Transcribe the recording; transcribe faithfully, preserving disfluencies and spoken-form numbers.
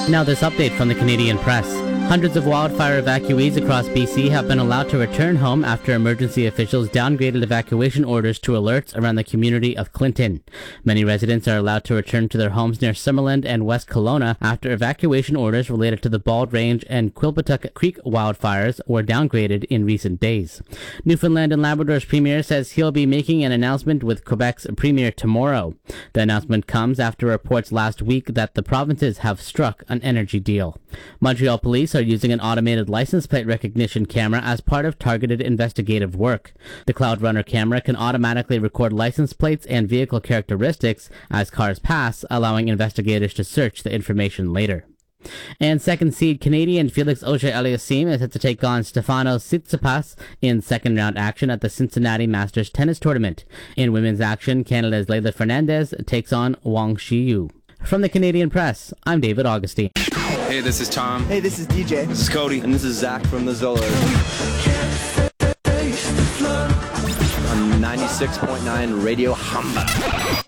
Now this update from the Canadian Press. Hundreds of wildfire evacuees across B C have been allowed to return home after emergency officials downgraded evacuation orders to alerts around the community of Clinton. Many residents are allowed to return to their homes near Summerland and West Kelowna after evacuation orders related to the Bald Range and Quilpatuck Creek wildfires were downgraded in recent days. Newfoundland and Labrador's premier says he'll be making an announcement with Quebec's premier tomorrow. The announcement comes after reports last week that the provinces have struck an energy deal. Montreal police are using an automated license plate recognition camera as part of targeted investigative work. The Cloud Runner camera can automatically record license plates and vehicle characteristics as cars pass, allowing investigators to search the information later. And second seed Canadian Felix Auger-Aliassime is set to take on Stefanos Tsitsipas in second round action at the Cincinnati Masters Tennis Tournament. In women's action, Canada's Leylah Fernandez takes on Wang Shiyu. From the Canadian Press, I'm David Augustine. Hey, this is Tom. Hey, this is D J. This is Cody. And this is Zach from the Zolos. On ninety-six point nine Radio Hamba.